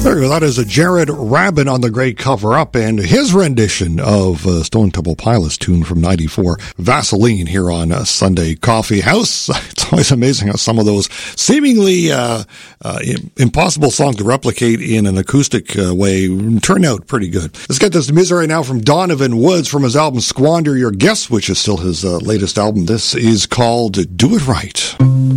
There you go. That is a Jared Rabin on the great cover-up and his rendition of Stone Temple Pilots tune from '94, Vaseline, here on Sunday Coffee House. It's always amazing how some of those seemingly impossible songs to replicate in an acoustic way turn out pretty good. Let's get this music right now from Donovan Woods from his album Squander Your Guess, which is still his latest album. This is called Do It Right.